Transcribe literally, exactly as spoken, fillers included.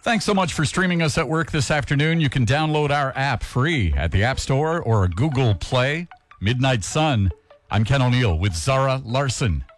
Thanks so much for streaming us at work this afternoon. You can download our app free at the App Store or Google Play. Midnight Sun. I'm Ken O'Neill with Zara Larson.